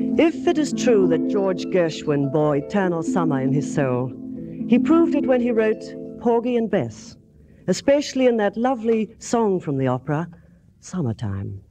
If it is true that George Gershwin bore eternal summer in his soul, he proved it when he wrote Porgy and Bess, especially in that lovely song from the opera, Summertime.